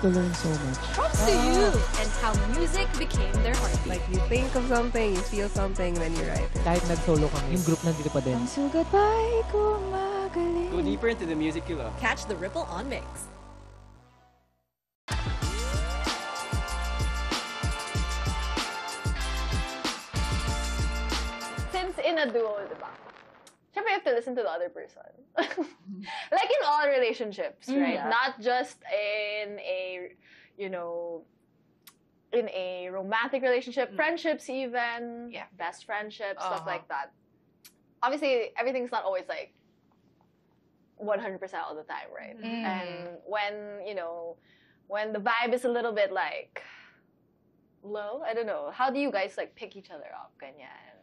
to learn so much. Props to you and how music became their heartbeat. Like, you think of something, you feel something, then you write it. Kahit nag-solo kami, yung group nandito pa din. Ang sugat ay gumagaling. Go deeper into the music you love. Catch the ripple on Mix. Since in a duo, diba? Siyempre, you have to listen to the other person. Like in all relationships, right? Yeah. Not just in a, in a romantic relationship, friendships even, best friendships, stuff like that. Obviously, everything's not always like 100% all the time, right? And when the vibe is a little bit like low, I don't know. How do you guys like pick each other up? Ganyan.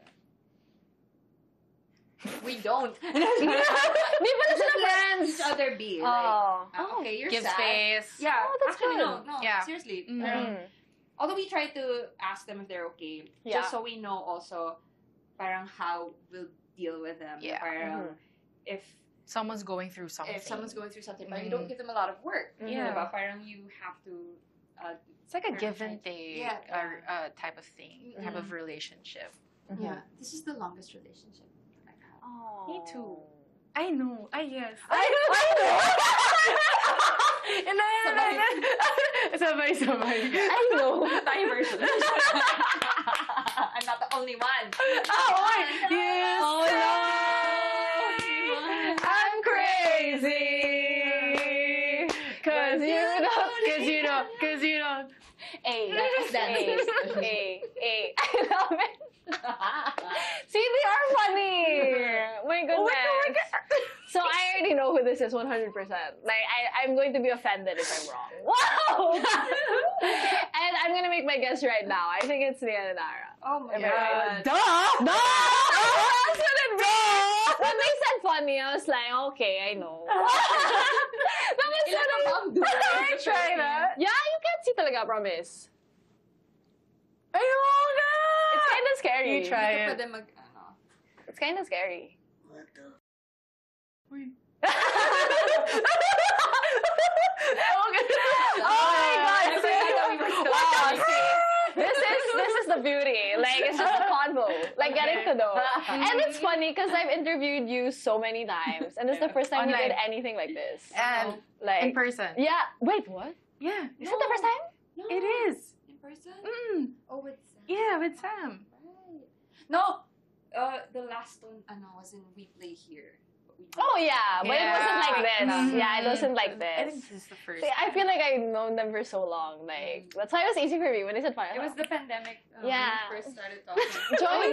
We don't. Di ba na sila Let friends? each other be. Oh. Okay, you're Give sad. space. Yeah, Oh, that's actually, good. no, Yeah. seriously. Mm. Although we try to ask them if they're okay, Yeah. just so we know also parang how we'll deal with them. Yeah. Parang if Someone's going through something. someone's going through something, but you don't give them a lot of work. Yeah. Diba? Parang you have to It's like a give and take type of thing, type of relationship. Yeah. This is the longest relationship I've had. Oh. Me too. I know. Yes. I know. Sabay. I know. Tayo version. I'm not the only one. Yes. Oh no. I'm crazy. Cause you don't. Hey, That's dance. Hey. I love it. See, they are funny. My goodness. So I already know who this is 100%. Like, I'm going to be offended if I'm wrong. Wow! And I'm going to make my guess right now. I think it's Nia and Nara. Oh my Am I right? god. No! When they said funny, I was like, okay, I know. That was Ilan ang mom do? I try that. Yeah, you can't see talaga, promise. Ayun! It's kind of scary. You try Hindi ka it. pwede It's kind of scary. What the? Oh my god! I forgot that we were still Wow, recording. see, this is the beauty. Like, it's just a convo. Like, getting to know. And it's funny because I've interviewed you so many times, and this is the first time you did Online. anything like this. And Like, in person. yeah. Wait, what? Yeah. Is it the first time? No. It is. In person? Mm. Oh, with Sam. Yeah, with Sam. Right. No, the last one, was in We Play Here. But we Oh yeah, but it wasn't like this. Mhm. Yeah, it wasn't like I think this. this is the first. See, I feel like I've known them for so long. Like, that's why it was easy for me when they said fine. It was the pandemic Yeah. when we first started talking. Join.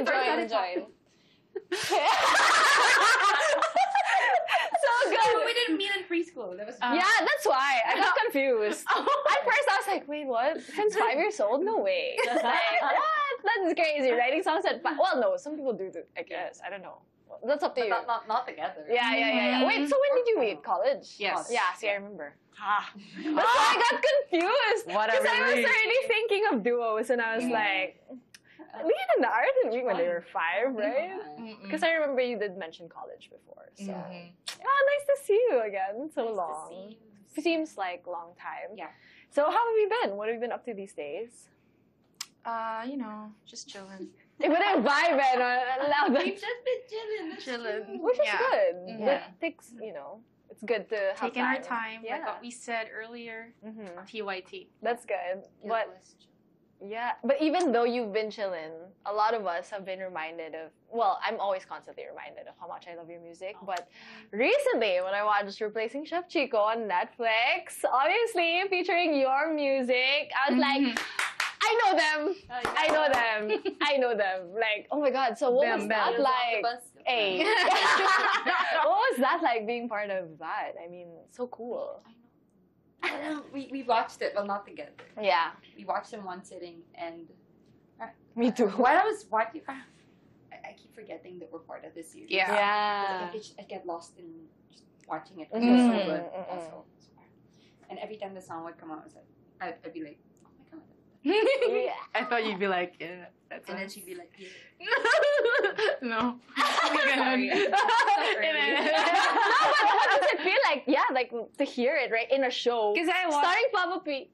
So good. We didn't meet in preschool. That was Yeah, that's why. I got confused. At first, I was like, wait, what? Since 5 years old? No way. Like, what? That's crazy. Writing songs at 5. Well, no, some people do, I guess. I don't know. That's up to you. not together. Yeah. Wait, so when did you meet? College? Yes. Yeah, see, I remember. That's why I got confused. What a Because I was relief. already thinking of duos, and I was like, Leah and Nara didn't meet when they were 5, right? Because I remember you did mention college before. So, oh, nice to see you again. So long. Seems like long time. Yeah. So how have you been? What have you been up to these days? Just chilling. But I'm vibing. We've just been chilling. That's Chilling. true. Which is good. Yeah. That takes, it's good to have Taking our time, Yeah. like what we said earlier. Mhm. TYT. That's good. But Guiltless chill. yeah, but even though you've been chilling, a lot of us have been reminded of, well, I'm always constantly reminded of how much I love your music. But recently, when I watched Replacing Chef Chico on Netflix, obviously featuring your music, I was like, I know them. I know them. Like, oh my god, so what was that like? Hey. What was that like being part of that? I mean, so cool. I know. We watched it, well, not together. Yeah. We watched in one sitting, and Me too. while I was watching, I keep forgetting that we're part of this series. Yeah. Yeah. I get lost in just watching it. It was so good. Mm-mm. Also. And every time the song would come out, I'd be like, oh my god. Yeah. I thought you'd be like, yeah, that's And then us. she'd be like, yeah. No. Sorry. So early. No, but what does it feel like? Yeah, like to hear it right in a show. Because I watched. Starring Papa P.